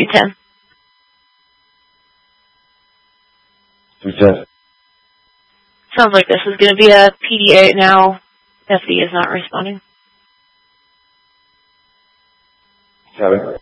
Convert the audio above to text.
210. 210. Sounds like this is going to be a PD8 now. FD is not responding. Kevin.